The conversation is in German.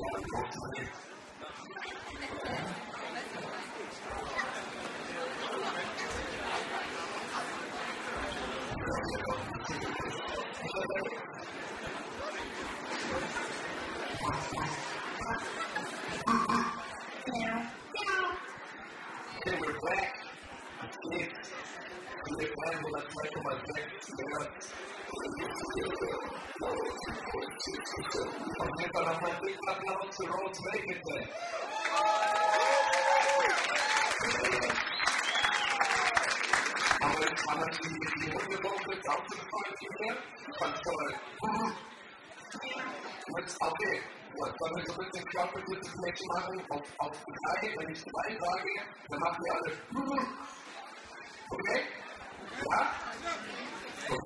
Okay, we're back. Wir bleiben mal gleich nochmal weg. Auf jeden Fall nochmal Big Applaus für Rose May, bitte. Aber die Hundebote ist auch gefallen hier. Ganz toll. Okay, dann wir so ein bisschen Körperfitness machen auf die 3. Wenn ich 3 sage, dann machen wir alle. Okay? Ja?